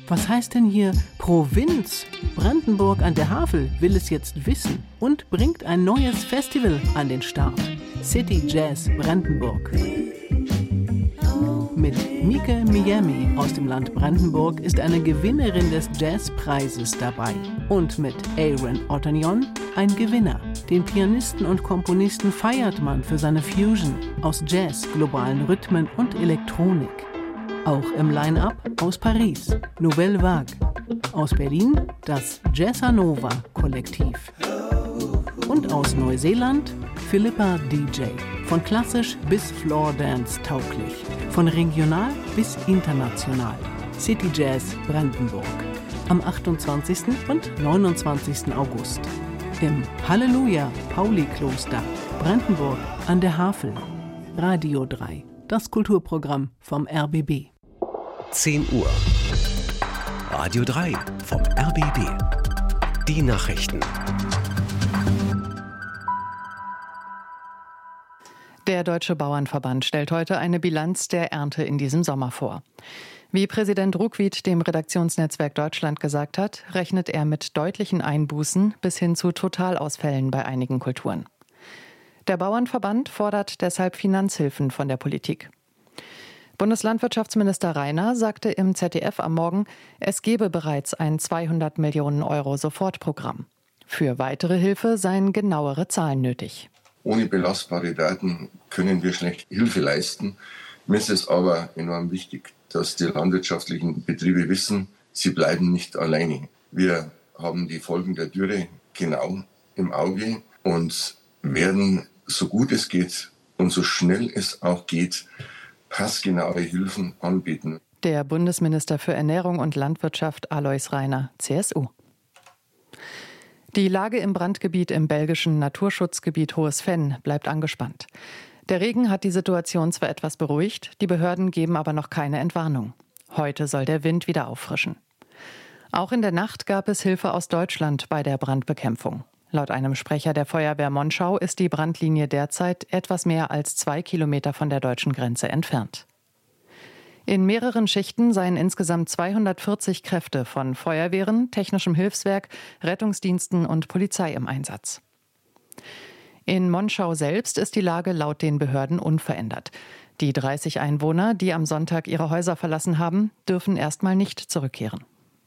Was heißt denn hier Provinz? Brandenburg an der Havel will es jetzt wissen und bringt ein neues Festival an den Start. City Jazz Brandenburg. Mit Mike Miami aus dem Land Brandenburg ist eine Gewinnerin des Jazzpreises dabei. Und mit Aaron Otanion ein Gewinner. Den Pianisten und Komponisten feiert man für seine Fusion aus Jazz, globalen Rhythmen und Elektronik. Auch im Line-Up aus Paris, Nouvelle Vague. Aus Berlin das Jazzanova Kollektiv. Und aus Neuseeland Philippa DJ. Von klassisch bis Floordance tauglich. Von regional bis international. City Jazz Brandenburg. Am 28. und 29. August. Im Halleluja Pauli-Kloster, Brandenburg an der Havel. Radio 3. Das Kulturprogramm vom RBB. 10 Uhr. Radio 3 vom RBB. Die Nachrichten. Der Deutsche Bauernverband stellt heute eine Bilanz der Ernte in diesem Sommer vor. Wie Präsident Ruckwied dem Redaktionsnetzwerk Deutschland gesagt hat, rechnet er mit deutlichen Einbußen bis hin zu Totalausfällen bei einigen Kulturen. Der Bauernverband fordert deshalb Finanzhilfen von der Politik. Bundeslandwirtschaftsminister Rainer sagte im ZDF am Morgen, es gebe bereits ein 200 Millionen Euro Sofortprogramm. Für weitere Hilfe seien genauere Zahlen nötig. Ohne belastbare Daten können wir schlecht Hilfe leisten. Mir ist es aber enorm wichtig, dass die landwirtschaftlichen Betriebe wissen, sie bleiben nicht alleine. Wir haben die Folgen der Dürre genau im Auge und werden, so gut es geht und so schnell es auch geht, passgenaue Hilfen anbieten. Der Bundesminister für Ernährung und Landwirtschaft Alois Rainer, CSU. Die Lage im Brandgebiet im belgischen Naturschutzgebiet Hohes Venn bleibt angespannt. Der Regen hat die Situation zwar etwas beruhigt, die Behörden geben aber noch keine Entwarnung. Heute soll der Wind wieder auffrischen. Auch in der Nacht gab es Hilfe aus Deutschland bei der Brandbekämpfung. Laut einem Sprecher der Feuerwehr Monschau ist die Brandlinie derzeit etwas mehr als 2 Kilometer von der deutschen Grenze entfernt. In mehreren Schichten seien insgesamt 240 Kräfte von Feuerwehren, technischem Hilfswerk, Rettungsdiensten und Polizei im Einsatz. In Monschau selbst ist die Lage laut den Behörden unverändert. Die 30 Einwohner, die am Sonntag ihre Häuser verlassen haben, dürfen erstmal nicht zurückkehren.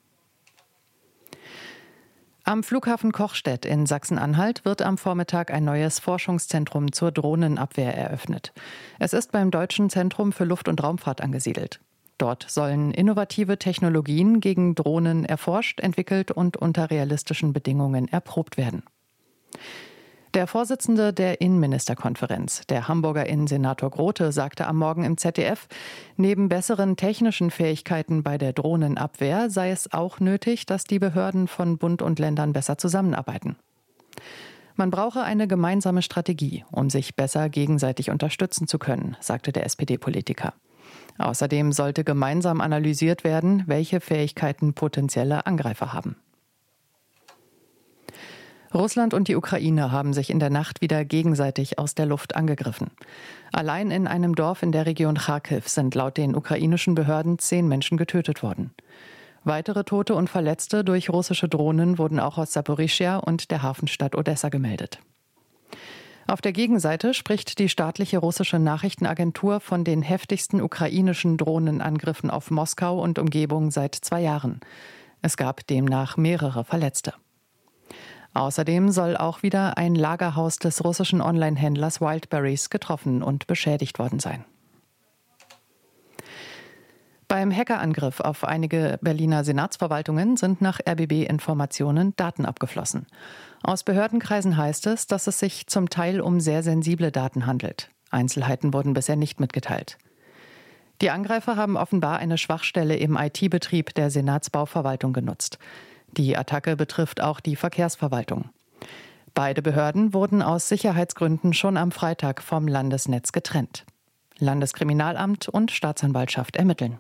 Am Flughafen Kochstedt in Sachsen-Anhalt wird am Vormittag ein neues Forschungszentrum zur Drohnenabwehr eröffnet. Es ist beim Deutschen Zentrum für Luft- und Raumfahrt angesiedelt. Dort sollen innovative Technologien gegen Drohnen erforscht, entwickelt und unter realistischen Bedingungen erprobt werden. Der Vorsitzende der Innenministerkonferenz, der Hamburger Innensenator Grote, sagte am Morgen im ZDF, neben besseren technischen Fähigkeiten bei der Drohnenabwehr sei es auch nötig, dass die Behörden von Bund und Ländern besser zusammenarbeiten. Man brauche eine gemeinsame Strategie, um sich besser gegenseitig unterstützen zu können, sagte der SPD-Politiker. Außerdem sollte gemeinsam analysiert werden, welche Fähigkeiten potenzielle Angreifer haben. Russland und die Ukraine haben sich in der Nacht wieder gegenseitig aus der Luft angegriffen. Allein in einem Dorf in der Region Charkiw sind laut den ukrainischen Behörden 10 Menschen getötet worden. Weitere Tote und Verletzte durch russische Drohnen wurden auch aus Saporischschja und der Hafenstadt Odessa gemeldet. Auf der Gegenseite spricht die staatliche russische Nachrichtenagentur von den heftigsten ukrainischen Drohnenangriffen auf Moskau und Umgebung seit 2 Jahren. Es gab demnach mehrere Verletzte. Außerdem soll auch wieder ein Lagerhaus des russischen Online-Händlers Wildberries getroffen und beschädigt worden sein. Beim Hackerangriff auf einige Berliner Senatsverwaltungen sind nach RBB-Informationen Daten abgeflossen. Aus Behördenkreisen heißt es, dass es sich zum Teil um sehr sensible Daten handelt. Einzelheiten wurden bisher nicht mitgeteilt. Die Angreifer haben offenbar eine Schwachstelle im IT-Betrieb der Senatsbauverwaltung genutzt. Die Attacke betrifft auch die Verkehrsverwaltung. Beide Behörden wurden aus Sicherheitsgründen schon am Freitag vom Landesnetz getrennt. Landeskriminalamt und Staatsanwaltschaft ermitteln.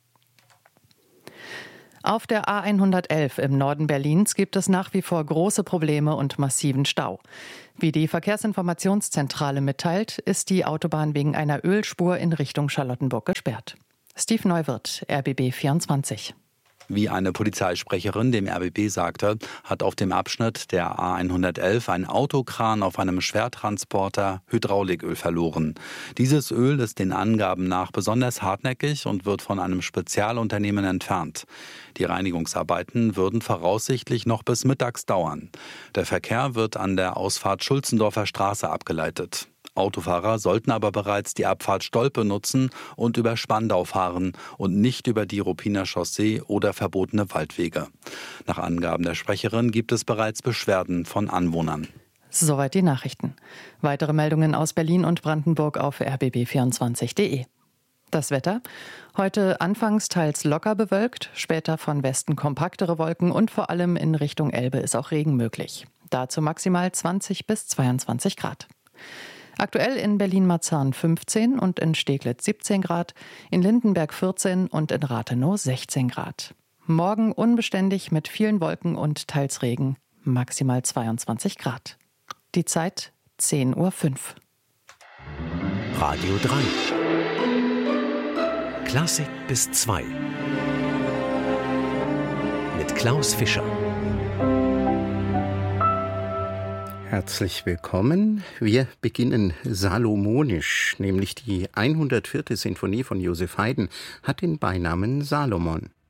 Auf der A111 im Norden Berlins gibt es nach wie vor große Probleme und massiven Stau. Wie die Verkehrsinformationszentrale mitteilt, ist die Autobahn wegen einer Ölspur in Richtung Charlottenburg gesperrt. Steve Neuwirth, RBB 24. Wie eine Polizeisprecherin dem RBB sagte, hat auf dem Abschnitt der A111 ein Autokran auf einem Schwertransporter Hydrauliköl verloren. Dieses Öl ist den Angaben nach besonders hartnäckig und wird von einem Spezialunternehmen entfernt. Die Reinigungsarbeiten würden voraussichtlich noch bis mittags dauern. Der Verkehr wird an der Ausfahrt Schulzendorfer Straße abgeleitet. Autofahrer sollten aber bereits die Abfahrt Stolpe nutzen und über Spandau fahren und nicht über die Ruppiner Chaussee oder verbotene Waldwege. Nach Angaben der Sprecherin gibt es bereits Beschwerden von Anwohnern. Soweit die Nachrichten. Weitere Meldungen aus Berlin und Brandenburg auf rbb24.de. Das Wetter? Heute anfangs teils locker bewölkt, später von Westen kompaktere Wolken und vor allem in Richtung Elbe ist auch Regen möglich. Dazu maximal 20 bis 22 Grad. Aktuell in Berlin-Marzahn 15 und in Steglitz 17 Grad, in Lindenberg 14 und in Rathenow 16 Grad. Morgen unbeständig mit vielen Wolken und teils Regen, maximal 22 Grad. Die Zeit 10:05 Uhr. Radio 3. Klassik bis 2. Mit Klaus Fischer. Herzlich willkommen. Wir beginnen salomonisch, nämlich die 104. Sinfonie von Joseph Haydn hat den Beinamen Salomon.